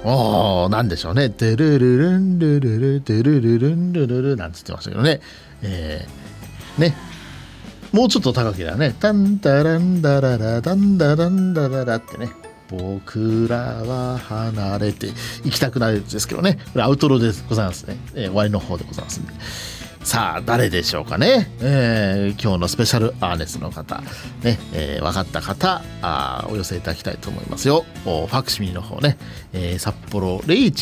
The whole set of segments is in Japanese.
なんでしょうね。ドゥルルルンルルルドゥルルルンルルルなんつってましたけどね。ね。もうちょっと高ければね。タンタランダララダンダランダララってね。僕らは離れて行きたくなるんですけどね。これアウトロでございますね。終わりの方でございますんで。さあ誰でしょうかね。今日のスペシャルアーネスの方ね、分かった方お寄せいただきたいと思いますよ。ファクシミリの方ね、札幌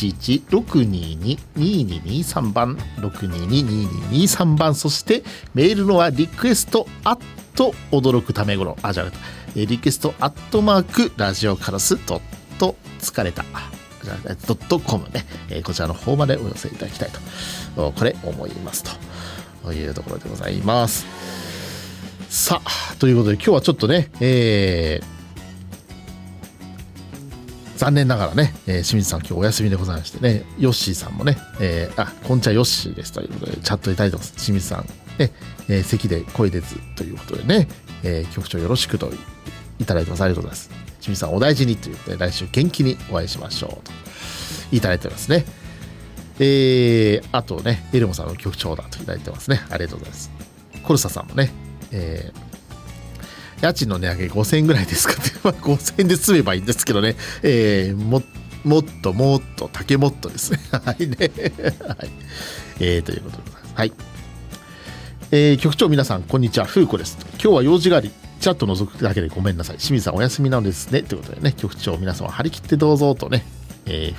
011-622-2223 番 622-2223 番、そしてメールのはリクエストアット驚くためごろじゃなくてリクエストアットマークラジオカラスドット疲れたドットコムね、こちらの方までお寄せいただきたいとこれ思いますというところでございます。さあということで今日はちょっとね、残念ながらね、清水さん今日お休みでございましてね、ヨッシーさんもね、こんちはヨッシーですということでチャットいただいてます。清水さんね、咳で声出ずということでね、局長よろしくといただいてます。ありがとうございます。清水さんお大事にということで来週元気にお会いしましょうといただいてますね。あとねエルモさんの局長だといただいてますね。ありがとうございます。コルサさんもね、家賃の値上げ5000円ぐらいですかって、5000円で済めばいいんですけどね、もっと竹もっとですねはいねはい、ということでございます。はい、局長皆さんこんにちは、フーコです。今日は用事がありチャット覗くだけでごめんなさい。清水さんお休みなんですねということでね、局長皆様張り切ってどうぞとね、